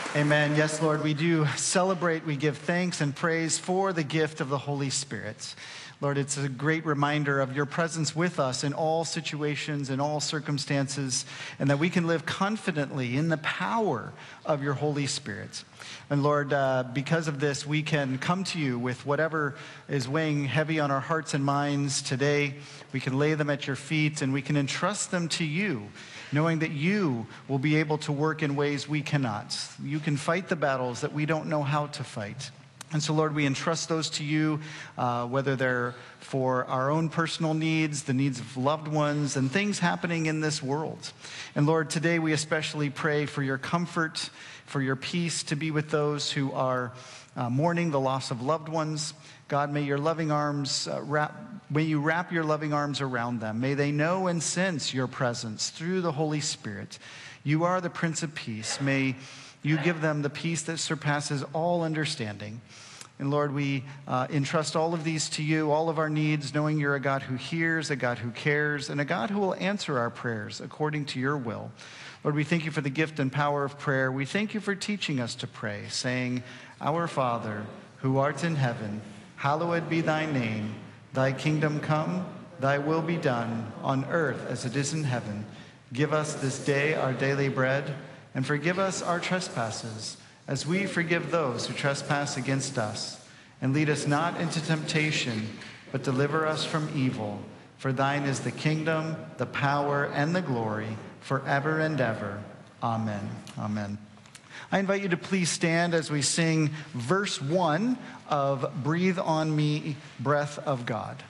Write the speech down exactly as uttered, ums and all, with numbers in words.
Amen. Yes, Lord, we do celebrate, we give thanks and praise for the gift of the Holy Spirit. Lord, it's a great reminder of your presence with us in all situations, in all circumstances, and that we can live confidently in the power of your Holy Spirit. And Lord, uh, because of this, we can come to you with whatever is weighing heavy on our hearts and minds today. We can lay them at your feet and we can entrust them to you, knowing that you will be able to work in ways we cannot. You can fight the battles that we don't know how to fight. And so, Lord, we entrust those to you, uh, whether they're for our own personal needs, the needs of loved ones, and things happening in this world. And Lord, today we especially pray for your comfort, for your peace to be with those who are uh, mourning the loss of loved ones. God, may your loving arms uh, wrap, may you wrap your loving arms around them. May they know and sense your presence through the Holy Spirit. You are the Prince of Peace. May you give them the peace that surpasses all understanding. And Lord, we uh, entrust all of these to you, all of our needs, knowing you're a God who hears, a God who cares, and a God who will answer our prayers according to your will. Lord, we thank you for the gift and power of prayer. We thank you for teaching us to pray, saying, Our Father, who art in heaven, hallowed be thy name. Thy kingdom come, thy will be done, on earth as it is in heaven. Give us this day our daily bread, and forgive us our trespasses, as we forgive those who trespass against us. And lead us not into temptation, but deliver us from evil. For thine is the kingdom, the power, and the glory, forever and ever. Amen. Amen. I invite you to please stand as we sing verse one of Breathe on Me, Breath of God.